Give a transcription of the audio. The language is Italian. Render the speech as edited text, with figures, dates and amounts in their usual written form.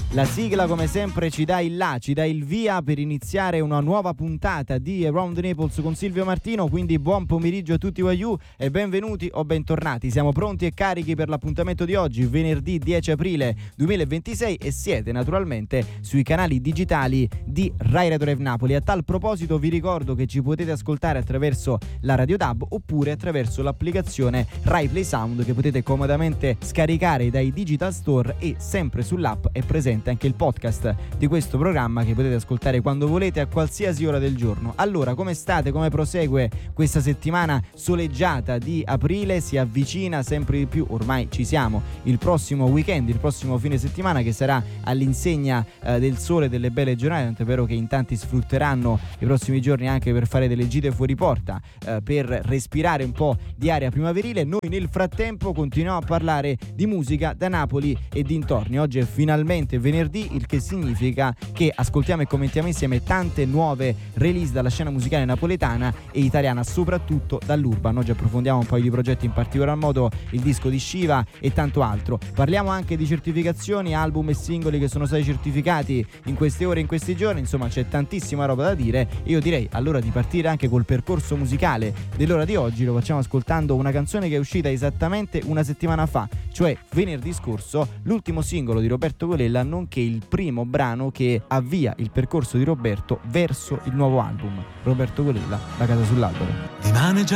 La sigla come sempre ci dà il via per iniziare una nuova puntata di Around the Naples con Silvio Martino, quindi buon pomeriggio a tutti voi e benvenuti o bentornati. Siamo pronti e carichi per l'appuntamento di oggi, venerdì 10 aprile 2026 e siete naturalmente sui canali digitali di Rai Radio Rev Napoli. A tal proposito vi ricordo che ci potete ascoltare attraverso la Radio DAB oppure attraverso l'applicazione Rai Play Sound che potete comodamente scaricare dai digital store, e sempre sull'app è presente anche il podcast di questo programma che potete ascoltare quando volete a qualsiasi ora del giorno. Allora, come state? Come prosegue questa settimana soleggiata di aprile? Si avvicina sempre di più, ormai ci siamo, il prossimo weekend, il prossimo fine settimana che sarà all'insegna del sole e delle belle giornate, tant'è vero che in tanti sfrutteranno i prossimi giorni anche per fare delle gite fuori porta, per respirare un po' di aria primaverile. Noi nel frattempo continuiamo a parlare di musica da Napoli e dintorni. Oggi è finalmente venerdì, il che significa che ascoltiamo e commentiamo insieme tante nuove release dalla scena musicale napoletana e italiana, soprattutto dall'urban. Oggi approfondiamo un paio di progetti, in particolar modo il disco di Shiva e tanto altro. Parliamo anche di certificazioni, album e singoli che sono stati certificati in queste ore, in questi giorni. Insomma, c'è tantissima roba da dire. Io direi allora di partire anche col percorso musicale dell'ora di oggi. Lo facciamo ascoltando una canzone che è uscita esattamente una settimana fa, cioè venerdì scorso, l'ultimo singolo di Roberto Colella, nonché il primo brano che avvia il percorso di Roberto verso il nuovo album. Roberto Colella, La casa sull'albero. Rimane già